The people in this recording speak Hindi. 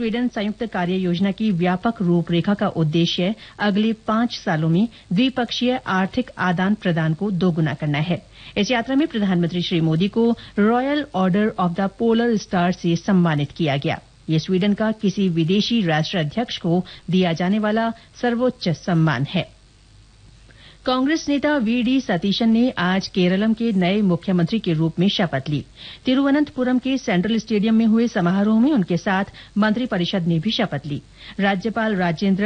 स्वीडन संयुक्त कार्य योजना की व्यापक रूपरेखा का उद्देश्य अगले 5 सालों में द्विपक्षीय आर्थिक आदान प्रदान को दोगुना करना है। इस यात्रा में प्रधानमंत्री श्री मोदी को royal order of the polar star से सम्मानित किया गया। ये स्वीडन का किसी विदेशी राष्ट्राध्यक्ष को दिया जाने वाला सर्वोच्च सम्मान है। कांग्रेस नेता वीडी सतीशन ने आज केरलम के नए मुख्यमंत्री के रूप में शपथ ली। तिरुवनंतपुरम के सेंट्रल स्टेडियम में हुए समारोह में उनके साथ मंत्रिपरिषद ने भी शपथ ली। राज्यपाल राजेंद्र